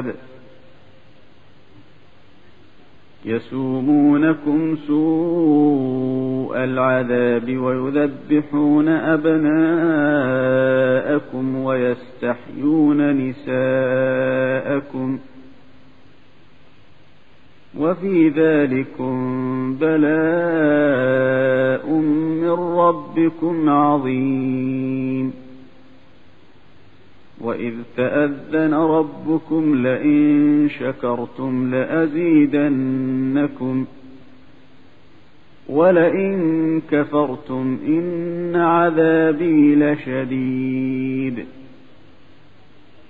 العذاب يسومونكم سوء العذاب ويذبحون أبناءكم ويستحيون نساءكم وفي ذلكم بلاء من ربكم عظيم وإذ تأذن ربكم لئن شكرتم لأزيدنكم ولئن كفرتم إن عذابي لشديد